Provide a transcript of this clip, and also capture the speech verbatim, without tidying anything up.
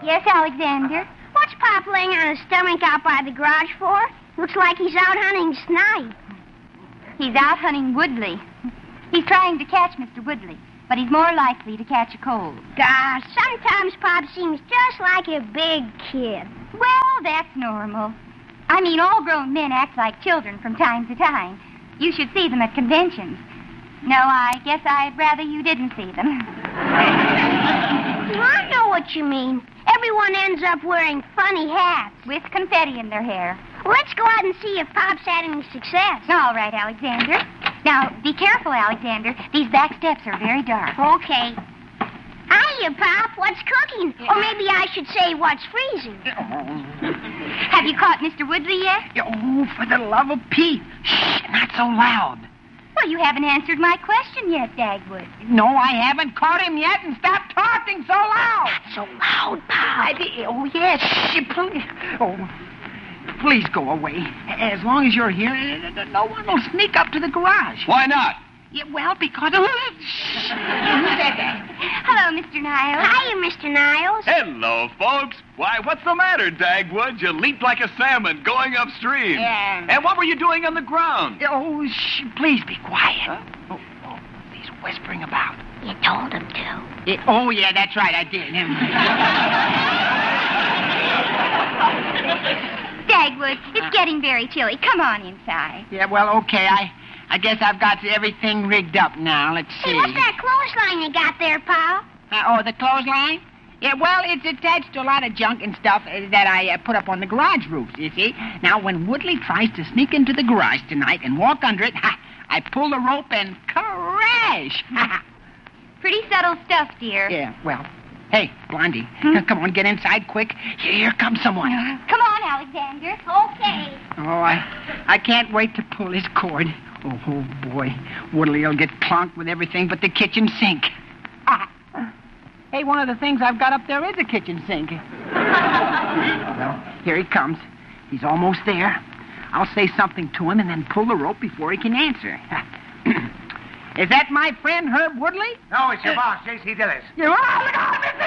Yes, Alexander? What's Pop laying on his stomach out by the garage for? Looks like he's out hunting snipe. He's out hunting Woodley. He's trying to catch Mister Woodley, but he's more likely to catch a cold. Ah, sometimes Pop seems just like a big kid. Well, that's normal. I mean, all grown men act like children from time to time. You should see them at conventions. No, I guess I'd rather you didn't see them. I know what you mean. Everyone ends up wearing funny hats. With confetti in their hair. Let's go out and see if Pop's had any success. All right, Alexander. Now, be careful, Alexander. These back steps are very dark. Okay. Hiya, Pop. What's cooking? Or maybe I should say what's freezing. Have you caught Mister Woodley yet? Oh, for the love of Pete. Shh, not so loud. Well, you haven't answered my question yet, Dagwood. No, I haven't caught him yet, and stop talking so loud. Not so loud, Pop. I, oh, yes. Shh, please. Oh, please go away. As long as you're here, no one will sneak up to the garage. Why not? Yeah, well, because... Shh. Who said that? Hello, Mister Niles. Hiya, Mister Niles. Hello, folks. Why, what's the matter, Dagwood? You leaped like a salmon going upstream. Yeah. And what were you doing on the ground? Oh, shh, please be quiet. Huh? Oh, oh, he's whispering about. You told him to. Yeah, oh, yeah, that's right, I did. Dagwood, it's getting very chilly. Come on inside. Yeah, well, okay, I... I guess I've got everything rigged up now. Let's see. Hey, what's that clothesline you got there, Pop? Uh, oh, the clothesline? Yeah, well, it's attached to a lot of junk and stuff uh, that I uh, put up on the garage roofs, you see. Now, when Woodley tries to sneak into the garage tonight and walk under it, ha, I pull the rope and crash. Pretty subtle stuff, dear. Yeah, well, hey, Blondie, hmm? come on, get inside quick. Here, here comes someone. Come on, Alexander. Okay. Oh, I, I can't wait to pull his cord. Oh, oh, boy. Woodley'll get clonked with everything but the kitchen sink. Ah. Hey, one of the things I've got up there is a kitchen sink. Well, here he comes. He's almost there. I'll say something to him and then pull the rope before he can answer. Is that my friend, Herb Woodley? No, it's your boss, J C Dillis. You are? Look out!